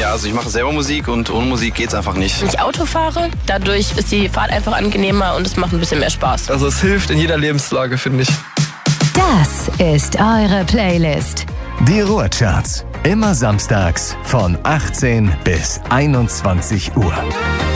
Ja, also ich mache selber Musik und ohne Musik geht's einfach nicht. Wenn ich Auto fahre, dadurch ist die Fahrt einfach angenehmer und es macht ein bisschen mehr Spaß. Also es hilft in jeder Lebenslage, finde ich. Das ist eure Playlist. Die Ruhrcharts. Immer samstags von 18 bis 21 Uhr.